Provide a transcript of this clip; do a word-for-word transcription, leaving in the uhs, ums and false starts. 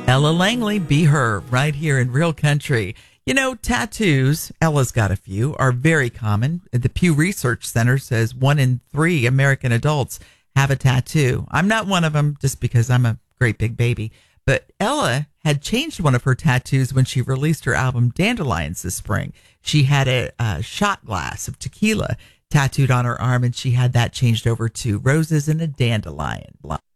Ella Langley, Be Her, right here in Real Country. You know, tattoos, Ella's got a few, are very common. The Pew Research Center says one in three American adults have a tattoo. I'm not one of them just because I'm a great big baby. But Ella had changed one of her tattoos when she released her album Dandelions this spring. She had a, a shot glass of tequila tattooed on her arm, and she had that changed over to roses and a dandelion.